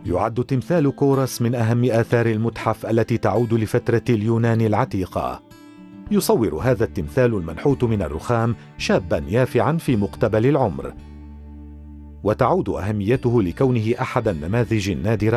يعد تمثال كورس من أهم آثار المتحف التي تعود لفترة اليونان العتيقة. يصور هذا التمثال المنحوت من الرخام شابا يافعا في مقتبل العمر، وتعود أهميته لكونه أحد النماذج النادرة